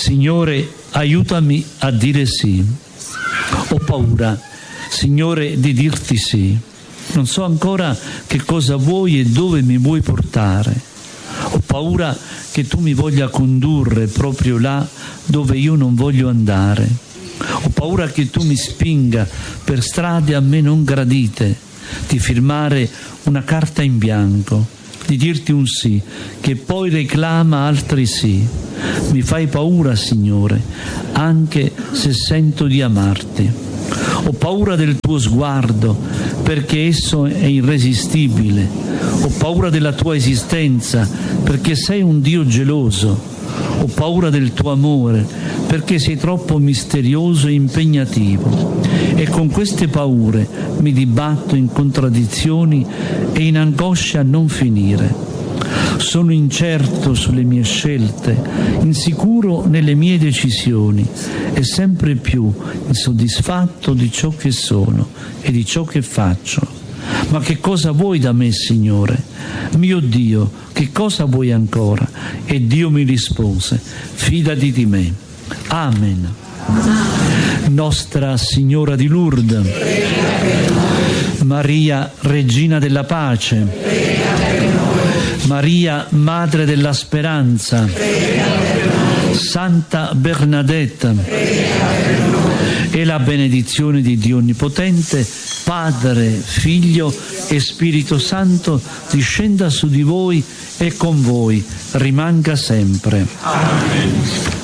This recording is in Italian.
Signore, aiutami a dire sì. Ho paura, Signore, di dirti sì. Non so ancora che cosa vuoi e dove mi vuoi portare. Ho paura che tu mi voglia condurre proprio là dove io non voglio andare. Ho paura che tu mi spinga per strade a me non gradite, di firmare una carta in bianco, di dirti un sì, che poi reclama altri sì. Mi fai paura, Signore, anche se sento di amarti. Ho paura del tuo sguardo, perché esso è irresistibile. Ho paura della tua esistenza, perché sei un Dio geloso. Ho paura del tuo amore, perché sei troppo misterioso e impegnativo. E con queste paure mi dibatto in contraddizioni e in angoscia a non finire. Sono incerto sulle mie scelte, insicuro nelle mie decisioni e sempre più insoddisfatto di ciò che sono e di ciò che faccio. Ma che cosa vuoi da me, Signore? Mio Dio, che cosa vuoi ancora? E Dio mi rispose: fidati di me. Amen. Nostra Signora di Lourdes, Maria, Regina della Pace, Maria, Madre della Speranza, Santa Bernadetta, e la benedizione di Dio Onnipotente, Padre, Figlio e Spirito Santo, discenda su di voi e con voi rimanga sempre. Amen.